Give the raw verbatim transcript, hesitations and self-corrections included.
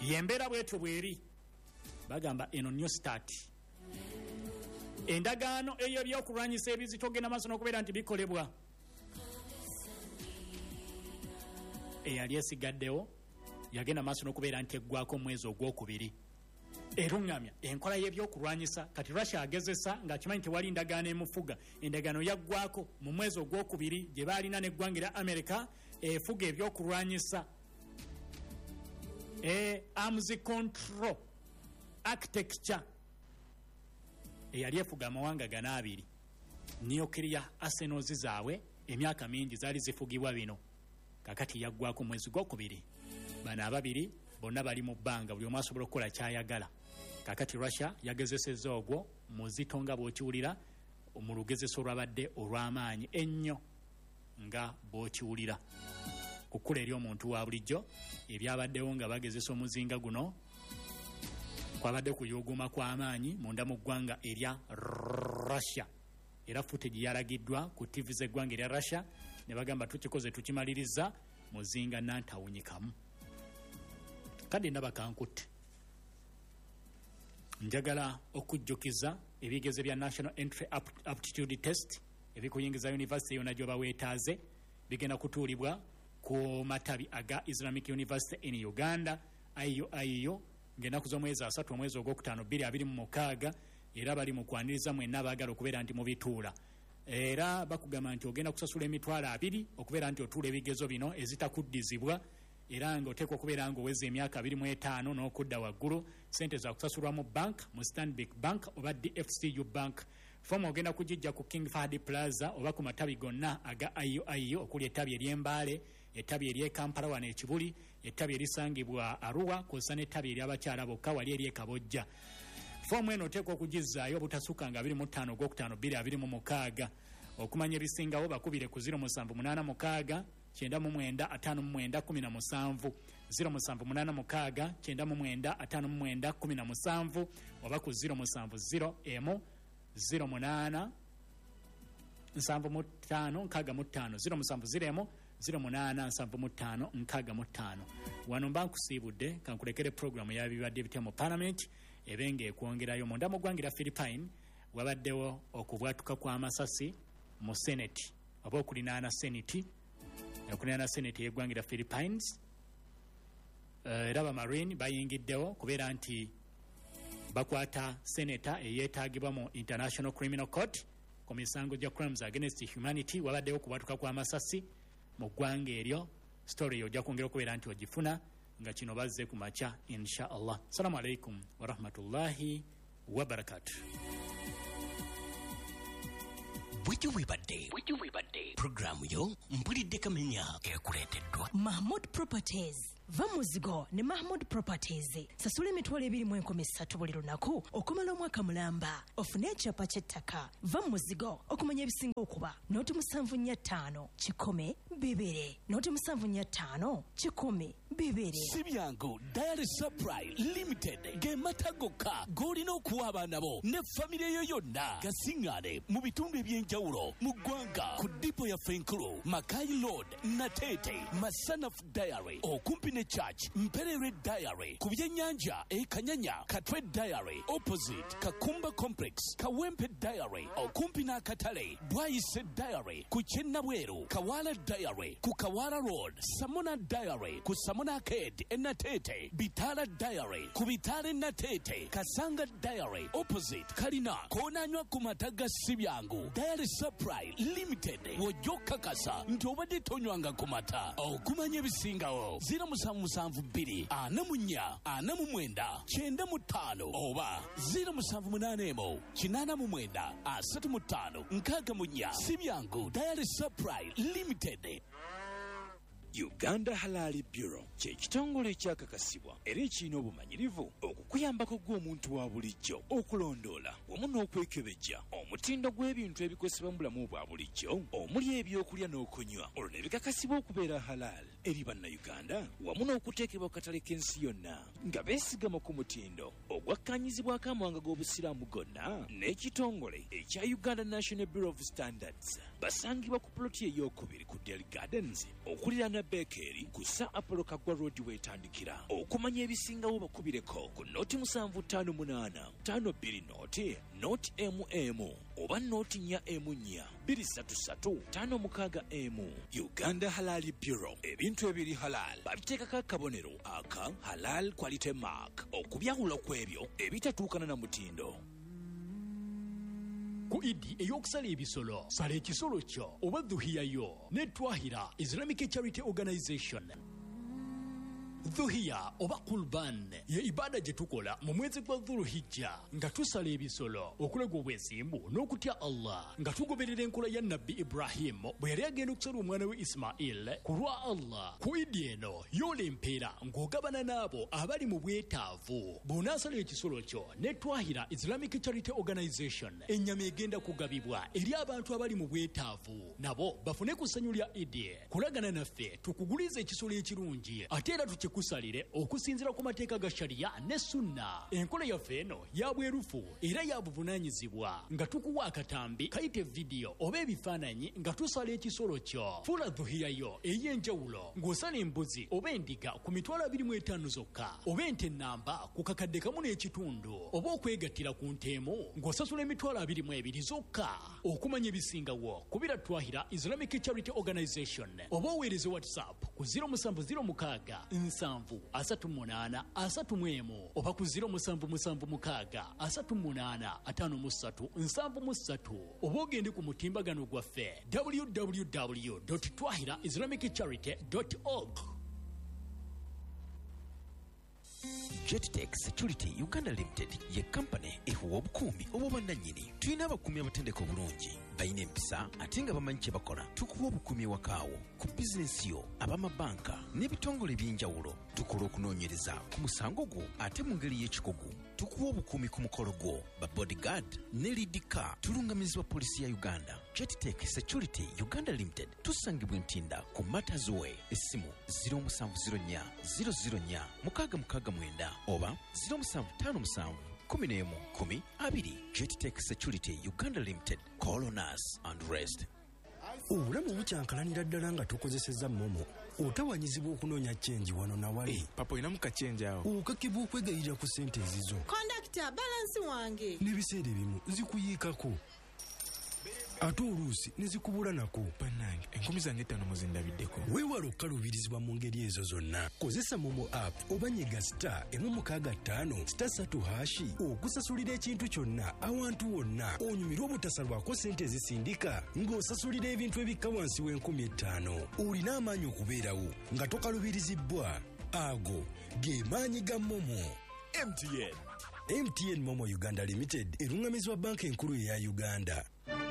yembera bwetu bweri bagamba eno new start endagaano eyo by'okulwanyisa ebizitogenda maaso n'okubeera nti bikolebwa eyali esigaddewo yagenda maaso n'okubeera nti eggwako mwezi ogwokubiri erungamya enkola y'ebyokulwanyisa kati Russia agezesa ng'akimanyi tewali ndagaano emufuga endagaano yaggwako mu mwezi ogwokubiri gye baalina n'eggwanga erya America efuga ebyokulwanyisa e arms control architecture eyali efuga amawanga gana abiri nuclear arsenals zaabwe emyaka mingi zaali zifugibwa bino kakati yaggwako mwezi gwokubiri bana ababiri bonna bali mu bbanga buli omu asobola okukola kyayagala kakati Russia yagezesezza ogwo muzito nga bw'okiwulira mu lugezeso olwabadde olw'amaanyi ennyo nga bw'okiwulira kukula eri omuntu wa bulijjo ebyabaddewo nga bagezesa omuzinga guno kwabadde kuyuguma kw'amaanyi munda mu ggwanga erya Russia era footage yalagiddwa ku T V z'eggwanga erya Russia ne bagamba tukikoze tukimaliriza muzinga nantawunyikamu kadi ndaba kankutte njagala okujjukiza ebigeze bya National Entry Aptitude Test ebikuyingiza university yonna gyoba weetaaze bigenda kutuulibwa ku matabi aga Islamic University in Uganda I U I U ng'ennaku z'omwezi asatu omwezi ogwokutaano bbiri abiri mu mukaaga era bali mu kwaniriza mwenna abaagala okubeera nti mubituula era bakugamba nti ogenda kusasula emitwalo abiri okubeera nti otuula ebigezo bino ezitakuddizibwa era ng'oteekwa okubeera ng'oweza emyaka abiri mu etaano n'okudda waggulu sente za kusasulwa mu bank mu Stanbic Bank oba D F C U Bank fomu ogenda kugijja ku King Fahd Plaza oba ku matabi gonna aga I U I U okuli ettabi ery'Embaale ettabi ery'e Kampala wano ekibuli ettabi erisangibwa Arua kw'ossa n'ettabi ery'abakyala bokka wali ery'e Kabojja fomu eno oteekwa okugizzaayo obutasukka nga abiri mu ttaano ogwokutaano bbiri abiri mu mukaaga okumanya ebisingawo bakubire ku ziro musanvu munaana mukaaga kyenda mu mwenda ataano mu mwenda kumi na musanvu ziro musanvu munaana mukaaga kyenda mu mwenda ataano mu mwenda kumi na musanvu oba ku ziro musanvu ziro emu ziro munaana nsanvu mu ttaano nkaaga mu ttaano ziro musanvu ziro emu ziro munaana nsanvu mu ttaano nkaaga mu ttaano wano mba nkusiibudde kankulekere programu y'ebibadde bitya mu parliament ebenga ekwongerayo munda mu ggwanga erya Philippine wabaddewo okubwatuka kw'amasasi mu senate oba okulinaana senate okulinaana senate y'eggwanga erya Philippines era abamarine bayingiddewo kubeera nti bakwata seneta eyeetaagibwa mu International Criminal Court ku misango gya crimes against humanity wabaddewo okubwatuka kw'amasasi mu ggwanga eryo story ojja kwongera okubeera nti ogifuna nga kino bazze ku makya insha Allah. Assalamu alaikum wa rahmatullahi wa barakatuh. Bwiju wibadde Bwiju wibadde programu yo mpulidde kamenya ekuleeteddwa Mahmood Properties. Va muzigo ne Mahmood Properties. Sasula emitwalo ebiri mu enkumi ssatu buli lunaku okumala omwaka mulamba ofune ekyapa ky'ettaka. Va muzigo okumanya ebisinga okuba nooti musanvu nnya ttaano kikumi bibiri nooti musanvu nnya ttaano kikumi bibiri. Sibyangu Diary Supply Limited ge matagoka golina okuwa abaana bo ne famire yo yonna gasingane mu bitundu ebyenjawulo mu ggwanga ku dipo ya Fenkulu Makai Road Natete Masana Diary okumpi ne Church Mperere Diary ku byennyanja e Kanyanya Katwe Diary opposite Kakumba Complex Kawempe Diary okumpi n'akatale Bwayise Diary ku Kyennabweru Kawala Diary ku Kawala Road Samona Diary ku Samona Arcade e Natete Bitala Diary ku Bitale Natete Kasanga Diary opposite Kalina konanywa ku mataga Sibyangu Diary Supply Limited wojoka kasa nti obadde tonywanga ku mata okumanya ebisingawo zero musanvu musanvu bbiri ana mu nnya ana mu mwenda kyenda mu ttaano oba zero musanvu munaana emu kinaana mu mwenda asatu mu ttaano nkaaga mu nnya Sibyangu Diary Supply Limited. Uganda Halali Bureau kye kitongole ekyakakasibwa era ekirina obumanyirivu okukuyambako gw'omuntu wa bulijjo okulondoola wamu n'okwekebejja omwe omutindo gw'ebintu ebikozesebwa mu bulamu bwa bulijjo omuli ebyokulya n'okunywa olwo ne bikakasibwa okubeera halal eri bannayuganda wamu n'okuteekebwa ku katale k'ensi yonna nga beesigama ku mutindo ogwakkanyizibwako amawanga g'obusiraamu gonna n'ekitongole ekya Uganda National Bureau of Standards. Basangibwa ku ploti ey'okubiri ku Dairy Gardens okuliraana Bakery ku Sir Apollo Kaggwa Road weetandikira. Okumanya ebisingawo bakubireko ku nooti musanvu ttaano munaana ttaano bbiri nooti nooti emu emu oba nooti nnya emu nnya bbiri ssatu ssatu ttaano mukaaga emu. Uganda Halal Bureau, ebintu ebiri halal babiteekako akabonero aka Halal Quality Mark okubyawula ku ebyo ebitatuukana na mutindo. Ku idi ey'okusala ebisolo sala ekisolo kyo oba dhuhiya yo ne Twahira Islamic Charity Organization. Dhuhiya oba Qurban ye ibada gye tukola mu mwezi gwa Dhulhijja nga tusala ebisolo okulega obwesimbu n'okutya Allah nga tugoberera enkola ya Nabbi Ibrahim bwe yali agenda okusala omwana we Ismail ku lwa Allah. Ku idi eno y'olempeera ng'ogabana n'abo abali mu bwetaavu. Bw'onaasala ekisolo kyo ne Twahira Islamic Charity Organization ennyama egenda kugabibwa eri abantu abali mu bwetaavu nabo bafune ku ssanyu lya idi. Kulagana naffe tukuguliza ekisolo ekirungi ate era tuki kusalire okusinzira ku mateeka ga sharia ne sunna. Enkola yaffe eno ya bwerufu era ya buvunaanyizibwa nga tukuwa akatambi kayite vidiyo oba ebifaananyi nga tusala ekisolo kyo. Fula dhuhiya yo ey'enjawulo ng'osala embuzi oba endiga ku mitwalo abiri mu etaano zokka oba ente nnamba ku kakadde kamu n'ekitundu oba okwegattira ku nteemu ng'osasula emitwalo abiri mu ebiri zokka. Okumanya ebisingawo kubira Twahira Islamic Charity Organization oba oweereze WhatsApp ku ziro musanvu ziro mukaaga nsanvu asatu munaana asatu mu emu oba ku ziro musanvu musanvu mukaaga asatu munaana ataano mu ssatu nsanvu mu ssatu oba ogende ku mutimbagano gwaffe w w w dot twahira islamic charity dot org. Jettech Security Uganda Limited ye kampani ehuwa obukuumi obw'obwannannyini. Tulina abakuumi abatendeka obulungi balina empisa ate nga bamanyi kye bakola. Tukuwa obukuumi ewakaawo ku bizinensi yo ab'amabanka n'ebitongole eby'enjawulo. Tukola okunoonyereza ku musango gwo ate mu ngeri y'ekikugu. Tukuwa obukuumi ku mukolo gwo ba bodyguard ne lead car. Tulungamizibwa polisi ya Uganda. Jettech Security Uganda Limited tusangibwa Ntinda ku Matters Way. Essimu ziro musanvu ziro nnya ziro ziro nnya mukaaga mukaaga mwenda oba ziro musanvu ttaano musanvu kumi n'emu kumi abiri. Jettech Security Uganda Limited. Call on us and rest. Obulamu bukyankalanira ddala nga tukozesezza momo otawanyizibwa okunoonya chenji wano na wali. Hey, papa ina muka chenji awo. Okakibwa okwegayirira ku ssente ezizo. Kondakita balansi wange. N'ebiseera ebimu zikuyiikako. Ate oluusi ne zikubula nako. Bannange enkumi zange ttaano muzindabiddeko. Weewala okukaluubirizibwa mu ngeri ezo zonna. Kozesa momo app oba nyiga star emu mukaaga ttaano star ssatu hashi okusasulira ekintu kyonna awantu wonna. Onyumirwa obutasalwako ssente ezisindika ng'osasulira ebintu ebikka wansi w'enkumi ettaano. Olina amaanyi okubeerawo nga tokaluubirizibbwa. Ago ge maanyi ga momo. M T N M T N Momo Uganda Limited erungamizibwa banka enkulu eya Uganda.